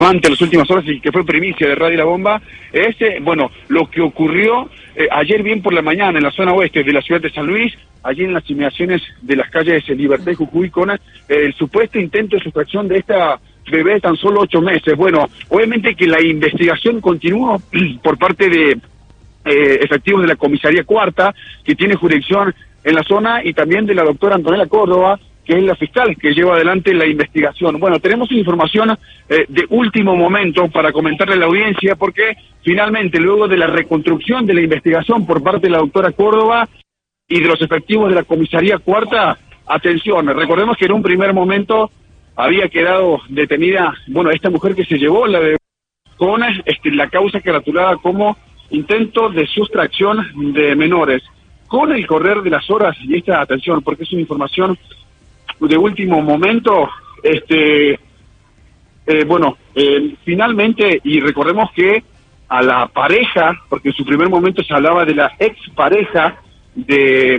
ante las últimas horas y que fue primicia de Radio La Bomba, es, lo que ocurrió ayer bien por la mañana en la zona oeste de la ciudad de San Luis, allí en las inmediaciones de las calles Libertad y Jujuy, con el supuesto intento de sustracción de esta bebé de tan solo 8 meses. Bueno, obviamente que la investigación continuó por parte de efectivos de la Comisaría Cuarta, que tiene jurisdicción en la zona, y también de la doctora Antonella Córdoba, que es la fiscal que lleva adelante la investigación. Bueno, tenemos información de último momento para comentarle a la audiencia, porque finalmente, luego de la reconstrucción de la investigación por parte de la doctora Córdoba y de los efectivos de la Comisaría Cuarta, atención, recordemos que en un primer momento había quedado detenida, esta mujer que se llevó la bebé con la causa caratulada como intento de sustracción de menores. Con el correr de las horas, y esta atención, porque es una información de último momento, finalmente, y recordemos que a la pareja, porque en su primer momento se hablaba de la expareja de,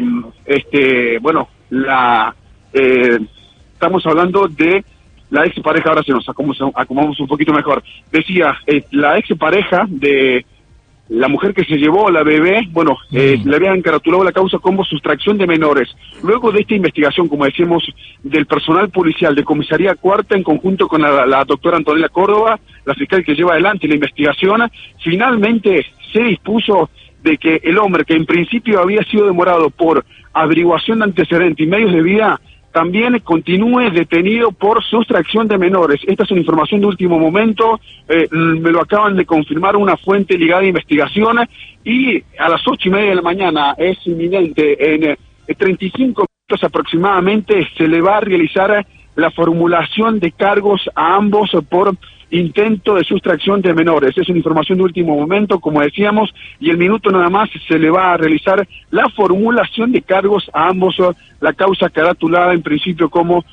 estamos hablando de la expareja, ahora se nos acomodamos un poquito mejor, decía, la expareja de la mujer que se llevó a la bebé, le habían encaratulado la causa como sustracción de menores. Luego de esta investigación, como decíamos, del personal policial de Comisaría Cuarta, en conjunto con la doctora Antonella Córdoba, la fiscal que lleva adelante la investigación, finalmente se dispuso de que el hombre, que en principio había sido demorado por averiguación de antecedentes y medios de vida, también continúe detenido por sustracción de menores. Esta es una información de último momento, me lo acaban de confirmar una fuente ligada a investigación, y a las 8:30 de la mañana es inminente, en 35 minutos aproximadamente, se le va a realizar la formulación de cargos a ambos por intento de sustracción de menores. Es una información de último momento, como decíamos, y el minuto nada más se le va a realizar la formulación de cargos a ambos, la causa caratulada en principio como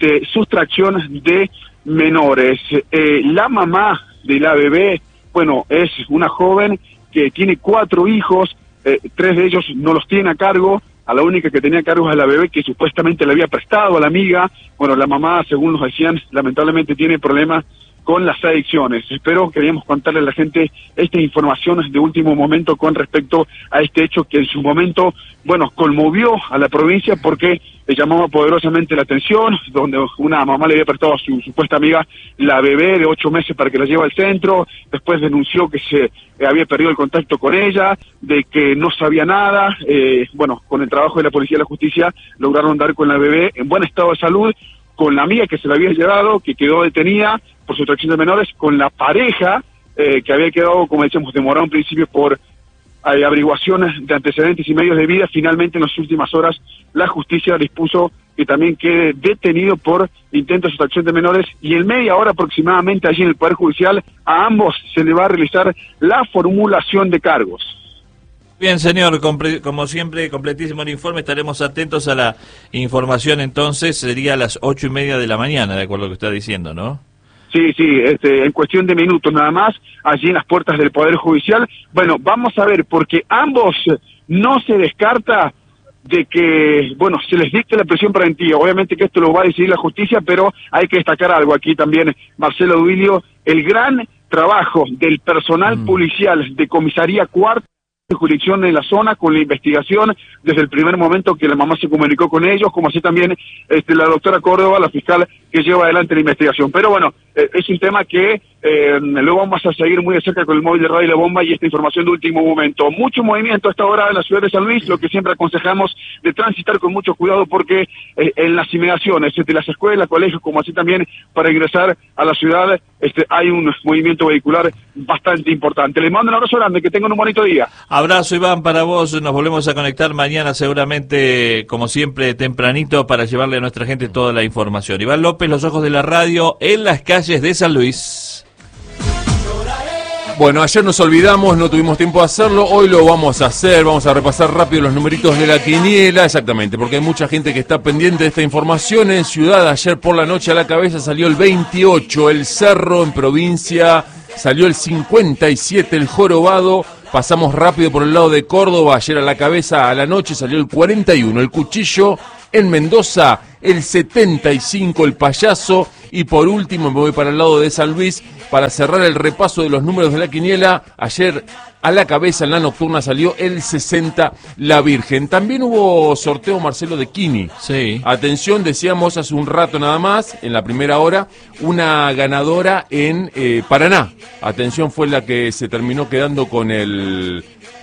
sustracción de menores. La mamá de la bebé, es una joven que tiene 4 hijos, 3 de ellos no los tiene a cargo. A la única que tenía cargos a la bebé, que supuestamente le había prestado a la amiga. La mamá, según nos decían, lamentablemente tiene problemas con las adicciones. Queríamos contarle a la gente esta información de último momento con respecto a este hecho que en su momento, conmovió a la provincia, porque le llamaba poderosamente la atención, donde una mamá le había prestado a su supuesta amiga la bebé de 8 meses para que la lleve al centro, después denunció que se había perdido el contacto con ella, de que no sabía nada. Con el trabajo de la policía y la justicia lograron dar con la bebé en buen estado de salud, con la amiga que se la había llevado, que quedó detenida por sustracción de menores, con la pareja que había quedado, como decíamos, demorado en principio por averiguaciones de antecedentes y medios de vida. Finalmente, en las últimas horas, la justicia dispuso que también quede detenido por intento de sustracción de menores, y en media hora aproximadamente allí en el Poder Judicial a ambos se le va a realizar la formulación de cargos. Bien, señor, como siempre, completísimo el informe. Estaremos atentos a la información. Entonces sería a las 8:30 de la mañana, de acuerdo a lo que está diciendo, ¿no? Sí, en cuestión de minutos nada más, allí en las puertas del Poder Judicial. Vamos a ver, porque ambos no se descarta de que, se les dicte la prisión preventiva. Obviamente que esto lo va a decidir la justicia, pero hay que destacar algo aquí también, Marcelo Duilio, el gran trabajo del personal policial de Comisaría Cuarta, de jurisdicción en la zona, con la investigación desde el primer momento que la mamá se comunicó con ellos, como así también la doctora Córdoba, la fiscal que lleva adelante la investigación. Pero es un tema que luego vamos a seguir muy de cerca con el móvil de Radio La Bomba y esta información de último momento. Mucho movimiento a esta hora en la ciudad de San Luis, lo que siempre aconsejamos de transitar con mucho cuidado, porque en las inmediaciones de las escuelas, colegios, como así también para ingresar a la ciudad, hay un movimiento vehicular bastante importante. Les mando un abrazo grande, que tengan un bonito día. Abrazo, Iván, para vos. Nos volvemos a conectar mañana seguramente, como siempre, tempranito, para llevarle a nuestra gente toda la información. Iván López, Los Ojos de la Radio, en las calles de San Luis. Bueno, ayer nos olvidamos, no tuvimos tiempo de hacerlo, hoy lo vamos a hacer, vamos a repasar rápido los numeritos de la quiniela, exactamente, porque hay mucha gente que está pendiente de esta información. En Ciudad, ayer por la noche a la cabeza salió el 28, el Cerro. En provincia salió el 57, el Jorobado. Pasamos rápido por el lado de Córdoba, ayer a la cabeza a la noche salió el 41, el Cuchillo. En Mendoza, el 75, el Payaso. Y por último me voy para el lado de San Luis para cerrar el repaso de los números de la quiniela. Ayer a la cabeza en la nocturna salió el 60 La Virgen. También hubo sorteo, Marcelo, de Kini. Sí. Atención, decíamos hace un rato nada más, en la primera hora, una ganadora en Paraná. Atención, fue la que se terminó quedando con el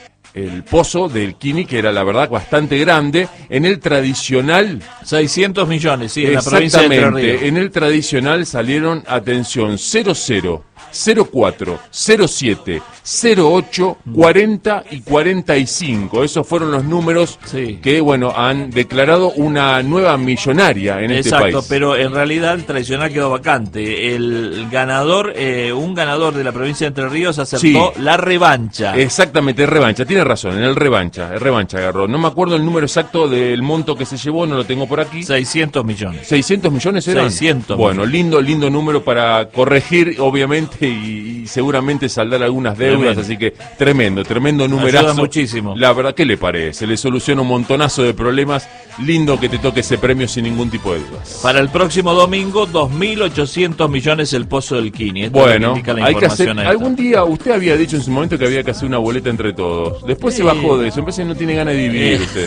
pozo del Kini, que era la verdad bastante grande. En el tradicional 600 millones, sí, en la provincia de Entre Ríos. Exactamente, en el tradicional salieron, atención, 00, 04, 07, 08, 40 y 45. Esos fueron los números que, bueno, han declarado una nueva millonaria en este país. Exacto, pero en realidad el tradicional quedó vacante. El ganador, un ganador de la provincia de Entre Ríos acertó la revancha. Exactamente, revancha, tiene razón, en el revancha agarró. No me acuerdo el número exacto del monto que se llevó, no lo tengo por aquí. 600 millones. ¿600 millones eran? 600. Bueno, lindo número para corregir, obviamente, y seguramente saldar algunas deudas, así que tremendo numerazo. Ayuda muchísimo. La verdad, ¿qué le parece? Le soluciona un montonazo de problemas. Lindo que te toque ese premio sin ningún tipo de dudas. Para el próximo domingo, 2.800 millones el pozo del Kini. Bueno, hay que hacer, algún día, usted había dicho en su momento que había que hacer una boleta entre todos. Después se bajó de eso, me parece que no tiene ganas de dividir usted.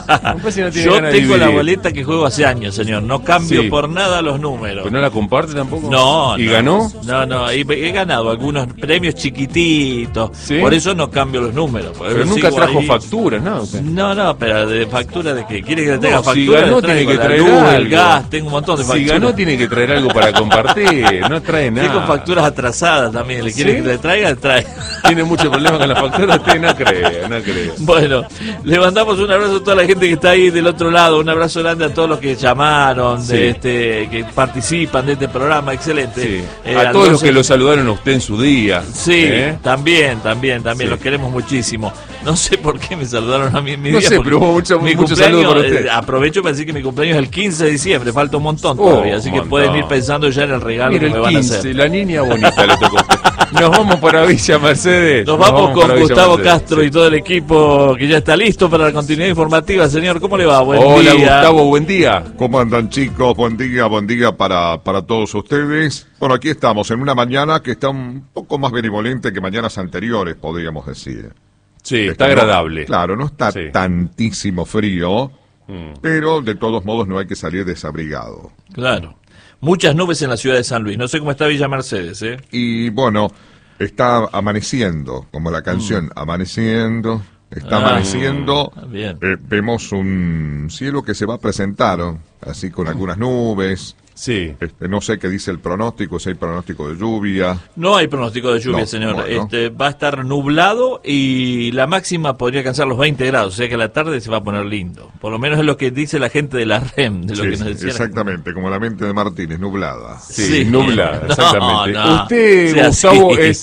Yo tengo la boleta que juego hace años, señor. No cambio por nada los números. ¿Pero no la comparte tampoco? No. ¿Y ganó? No, he ganado algunos premios chiquititos. ¿Sí? Por eso no cambio los números. Pero nunca trajo facturas, ¿no? No, pero de factura de qué. ¿Quiere que le traiga factura? Si ganó tiene que traer algo. El gas, tengo un montón de facturas. Si ganó tiene que traer algo para compartir, no trae nada. Tengo facturas atrasadas también. ¿Le quiere que le traiga? Trae. Tiene mucho problema con las facturas, usted no cree. Bueno, le mandamos un abrazo a toda la gente que está ahí del otro lado. Un abrazo grande a todos los que llamaron, que participan de este programa. Excelente. Sí. A todos los que lo saludaron a usted en su día. Sí, también. Sí. Los queremos muchísimo. No sé por qué me saludaron a mí en mi día. No sé, pero hubo mucho saludo para usted. Aprovecho para decir que mi cumpleaños es el 15 de diciembre. Falta un montón todavía. Así que pueden ir pensando ya en el regalo que me van a hacer. La niña bonita le tocó. Nos vamos para Villa Mercedes. Nos vamos con Gustavo Castro y todo el equipo que ya está listo para la continuidad informativa. Señor, ¿cómo le va? Buen día. Hola, Gustavo, buen día. ¿Cómo andan, chicos? Buen día para todos ustedes. Bueno, aquí estamos en una mañana que está un poco más benevolente que mañanas anteriores, podríamos decir. Sí, está agradable. Claro, no está tantísimo frío, pero de todos modos no hay que salir desabrigado. Claro. Muchas nubes en la ciudad de San Luis. No sé cómo está Villa Mercedes, ¿eh? Y bueno, está amaneciendo, como la canción, amaneciendo. Está amaneciendo. Bien. Vemos un cielo que se va a presentar, así con algunas nubes. Sí. No sé qué dice el pronóstico, si hay pronóstico de lluvia. No hay pronóstico de lluvia, señor. Bueno. Va a estar nublado y la máxima podría alcanzar los 20 grados, o sea que a la tarde se va a poner lindo. Por lo menos es lo que dice la gente de la REM, de lo que nos decía. Exactamente, como la mente de Martínez, nublada. Sí, nublada, exactamente. No. ¿Usted, Gustavo, es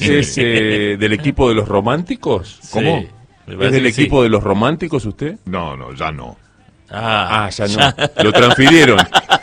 del equipo de los románticos? ¿Cómo? ¿Es del equipo de los románticos usted? No, ya no. Ya no. Lo transfirieron.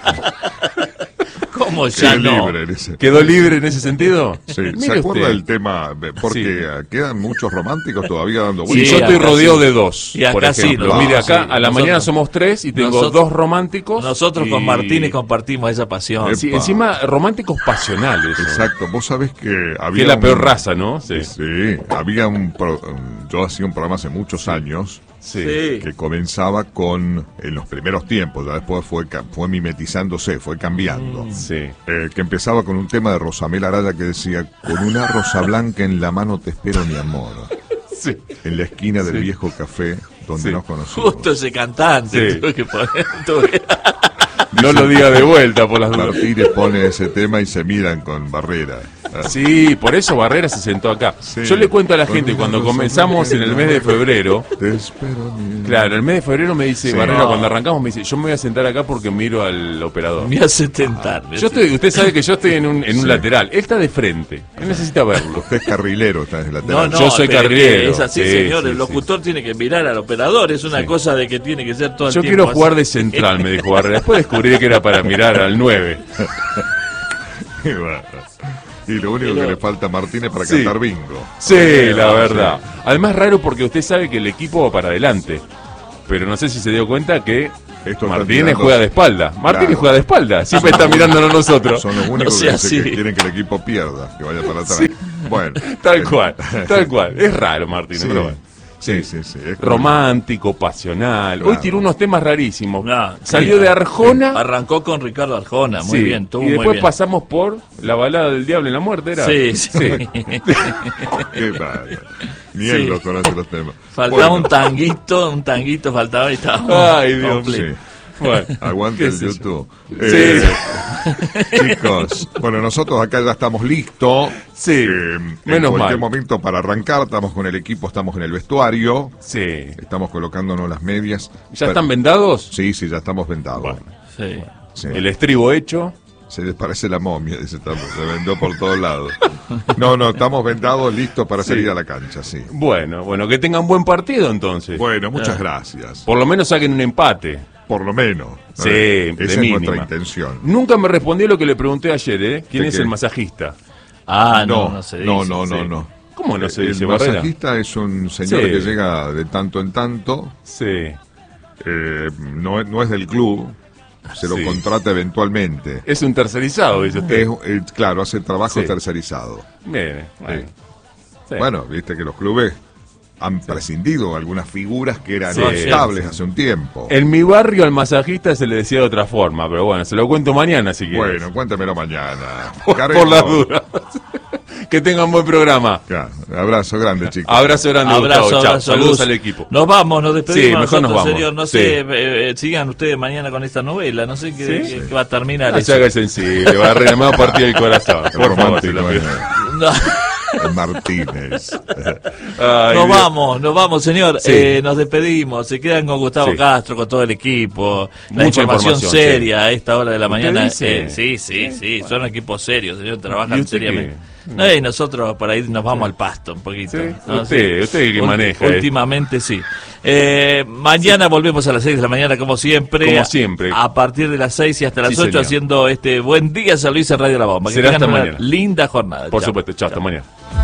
¿Cómo ya no? ¿Quedó libre en ese sentido? Sí. ¿Se acuerda del tema? Porque quedan muchos románticos todavía dando vueltas. Sí, yo estoy rodeado de dos, y acá por ejemplo. Mire, acá a la mañana somos tres y tengo dos románticos. Nosotros con Martínez compartimos esa pasión. Sí, encima románticos pasionales. Exacto. Vos sabés que había... Que es la peor raza, ¿no? Sí, había yo hacía un programa hace muchos años. Sí. Que comenzaba en los primeros tiempos, ya después fue mimetizándose, fue cambiando. Que empezaba con un tema de Rosamel Araya que decía: con una rosa blanca en la mano te espero, mi amor. Sí. En la esquina del viejo café donde nos conocimos. Justo ese cantante. Tuve que poner, No lo diga de vuelta por las dudas. Martínez pone ese tema y se miran con Barrera. Sí, por eso Barrera se sentó acá. Sí. Yo le cuento a la gente, cuando comenzamos en el mes de febrero, te espero, claro, el mes de febrero me dice Barrera, cuando arrancamos me dice: yo me voy a sentar acá porque miro al operador. Me hace tentar. Usted sabe que yo estoy en un lateral, él está de frente, él necesita verlo. Usted es carrilero, está en el lateral. Yo soy carrilero. Es así, señor, el locutor tiene que mirar al operador, es una cosa de que tiene que ser todo el tiempo. Yo quiero jugar de central, me dijo Barrera. Después descubrí que era para mirar al 9. Y lo único que le falta a Martínez para cantar bingo. Sí, la verdad. Además raro porque usted sabe que el equipo va para adelante. Pero no sé si se dio cuenta que Martínez juega de espalda. Martínez juega de espalda. Siempre está mirándonos a nosotros. Son los únicos que quieren que el equipo pierda, que vaya para atrás. Sí. Bueno. Tal cual. Es raro Martínez, pero bueno. Sí. Romántico, pasional. Claro. Hoy tiró unos temas rarísimos. No, Salió de Arjona. Arrancó con Ricardo Arjona, muy bien. Tuvo y después muy bien. pasamos por la balada del diablo en la muerte, ¿era? Sí. Qué raro. Ni él lo conoce los temas. Faltaba un tanguito faltaba y estaba. Ay, Dios completo. mío. Bueno, Aguante el YouTube. Sí. Chicos, bueno, nosotros acá ya estamos listos. Sí, En menos cualquier mal. momento para arrancar, estamos con el equipo, estamos en el vestuario. Sí. Estamos colocándonos las medias. ¿Ya están vendados? Sí, ya estamos vendados. Bueno. Sí. Sí. El estribo hecho. Se les parece la momia, dice, se vendó por todos lados. No, estamos vendados, listos para salir a la cancha, sí. Bueno, que tengan buen partido entonces. Bueno, muchas gracias. Por lo menos saquen un empate. Por lo menos. Sí, Esa de es mínima. nuestra intención. Nunca me respondió lo que le pregunté ayer, ¿eh? ¿Quién ¿De es qué? el masajista? No se dice. No. ¿Cómo no se dice, El Barrera? masajista es un señor Sí. que llega de tanto en tanto, Sí. no es del club, se lo Sí. contrata eventualmente. Es un tercerizado, dice usted. Claro, hace trabajo Sí. tercerizado. Bien, bueno. Sí. Bueno, viste que los clubes han prescindido de algunas figuras que eran Sí, estables sí. hace un tiempo. En mi barrio al masajista se le decía de otra forma, pero bueno, se lo cuento mañana si quieres. Bueno, cuéntamelo mañana. por las dudas. Que tengan buen programa. Claro, abrazo grande, chicos. Abrazo grande, Gustavo. Chao. Abrazo, Saludos Gus. al equipo. Nos vamos, nos despedimos. Sí, mejor nos nosotros, vamos. señor. No Sí. sé, sigan ustedes mañana con esta novela. No sé qué va a terminar. No se haga sensible, va a reanimar a partir del corazón. El Por favor, se romántico, lo pido. No. Martínez. Ay, Nos Dios. vamos, señor. Sí. Nos despedimos. Se quedan con Gustavo Sí. Castro, con todo el equipo. La Mucha información información, seria a esta hora de la ¿Usted mañana. dice? Sí. Son equipos serios, señor. ¿Y Trabajan usted seriamente. qué? No, y nosotros por ahí nos vamos al pasto un poquito. Sí. ¿no? Usted es el que maneja. Últimamente sí. Mañana volvemos a las 6 de la mañana, como siempre. Como siempre. A partir de las 6 y hasta las Sí, 8, señor. haciendo este buen día San Luis en Radio La Bomba. Que Será tengan hasta una mañana. linda jornada. Por Chao. supuesto. Chao, hasta mañana.